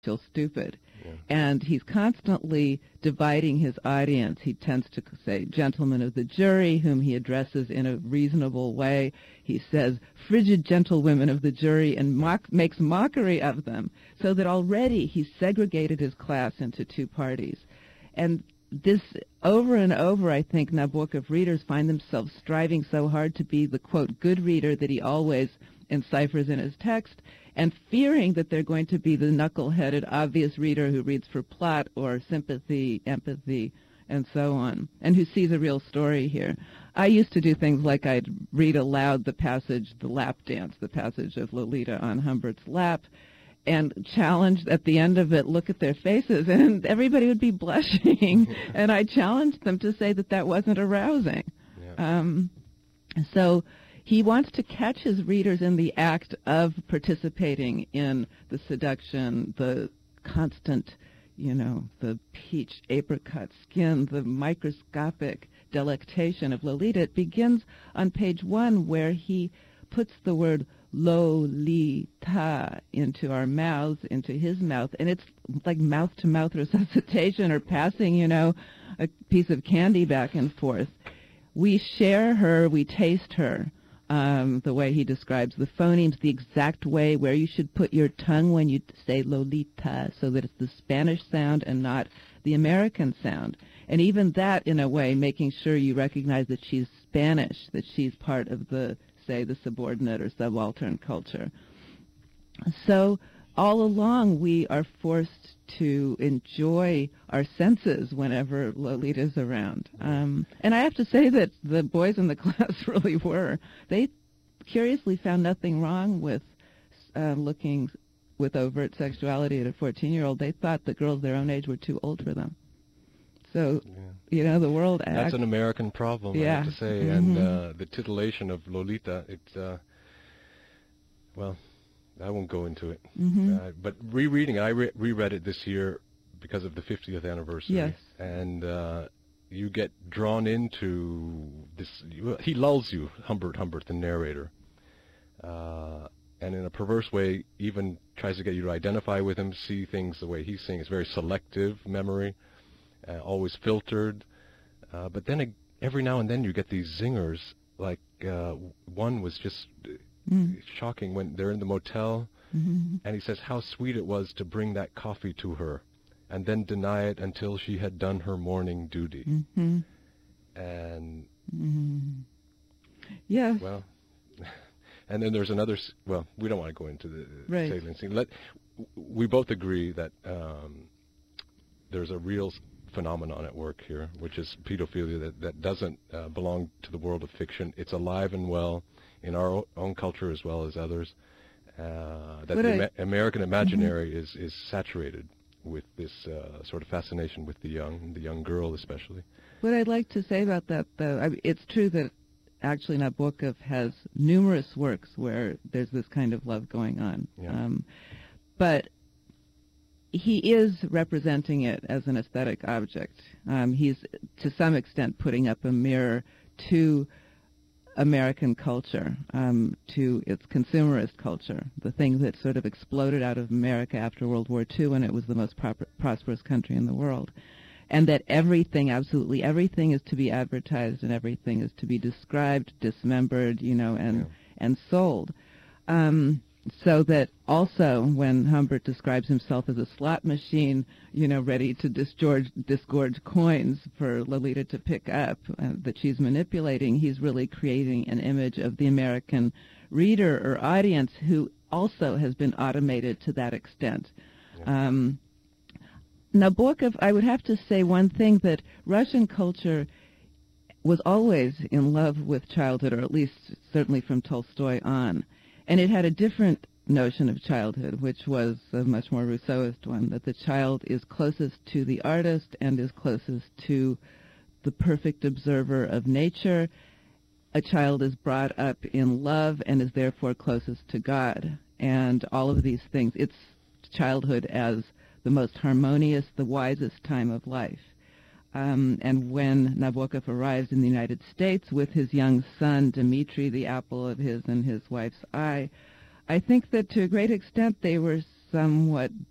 stupid. Yeah. And he's constantly dividing his audience. He tends to say gentlemen of the jury, whom he addresses in a reasonable way. He says frigid gentlewomen of the jury and makes mockery of them, so that already he's segregated his class into two parties. And this, over and over, I think Nabokov readers find themselves striving so hard to be the, quote, good reader that he always enciphers in his text, and fearing that they're going to be the knuckle-headed, obvious reader who reads for plot or sympathy, empathy, and so on, and who sees a real story here. I used to do things like I'd read aloud the passage, the lap dance, the passage of Lolita on Humbert's lap, and challenged at the end of it, look at their faces, and everybody would be blushing. And I challenged them to say that that wasn't arousing. Yeah. So he wants to catch his readers in the act of participating in the seduction, the constant, the peach apricot skin, the microscopic delectation of Lolita. It begins on page 1 where he puts the word Lolita into our mouths, into his mouth, and it's like mouth-to-mouth resuscitation or passing, a piece of candy back and forth. We share her, we taste her, the way he describes the phonemes, the exact way where you should put your tongue when you say Lolita, so that it's the Spanish sound and not the American sound. And even that, in a way, making sure you recognize that she's Spanish, that she's part of the subordinate or subaltern culture. So all along we are forced to enjoy our senses whenever Lolita's around. And I have to say that the boys in the class really were. They curiously found nothing wrong with looking with overt sexuality at a 14-year-old. They thought that girls their own age were too old for them. So, the world acts. That's an American problem, I have to say. Mm-hmm. And the titillation of Lolita, it's, well, I won't go into it. Mm-hmm. But rereading, I reread it this year because of the 50th anniversary. Yes. And you get drawn into this. He lulls you, Humbert, the narrator. And in a perverse way, even tries to get you to identify with him, see things the way he's seeing. It's very selective memory. Always filtered, but then every now and then you get these zingers, like one was just shocking when they're in the motel, and he says how sweet it was to bring that coffee to her, and then deny it until she had done her morning duty. Mm-hmm. And, yes. well, and then there's another, well, we don't want to go into the salient scene. We both agree that there's a real phenomenon at work here, which is pedophilia that doesn't belong to the world of fiction. It's alive and well in our own culture as well as others. That the American imaginary is saturated with this sort of fascination with the young girl especially. What I'd like to say about that, though, it's true that actually Nabokov has numerous works where there's this kind of love going on. Yeah. But he is representing it as an aesthetic object. He's, to some extent, putting up a mirror to American culture, to its consumerist culture, the thing that sort of exploded out of America after World War II when it was the most prosperous country in the world. And that everything, absolutely everything, is to be advertised and everything is to be described, dismembered, and sold. So that also when Humbert describes himself as a slot machine, ready to disgorge coins for Lolita to pick up that she's manipulating, he's really creating an image of the American reader or audience who also has been automated to that extent. Yeah. Nabokov, I would have to say one thing, that Russian culture was always in love with childhood, or at least certainly from Tolstoy on. And it had a different notion of childhood, which was a much more Rousseauist one, that the child is closest to the artist and is closest to the perfect observer of nature. A child is brought up in love and is therefore closest to God. And all of these things, it's childhood as the most harmonious, the wisest time of life. And when Nabokov arrives in the United States with his young son, Dmitri, the apple of his and his wife's eye, I think that to a great extent they were somewhat